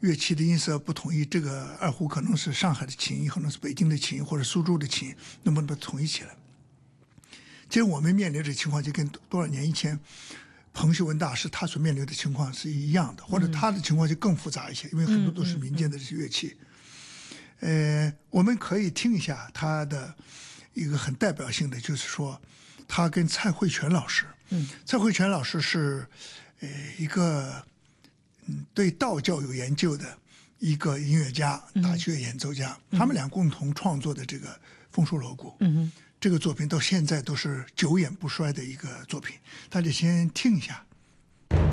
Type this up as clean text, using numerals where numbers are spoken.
乐器的音色不统一，这个二胡可能是上海的琴，可能是北京的琴或者苏州的琴，能不能统一起来？其实我们面临的情况就跟多少年以前彭秀文大师他所面临的情况是一样的，或者他的情况就更复杂一些，因为很多都是民间的这些乐器。我们可以听一下他的一个很代表性的，就是说他跟蔡慧泉老师，蔡慧泉老师是一个对道教有研究的一个音乐家、打击乐演奏家，他们俩共同创作的这个《丰收锣鼓》，这个作品到现在都是久演不衰的一个作品，大家先听一下。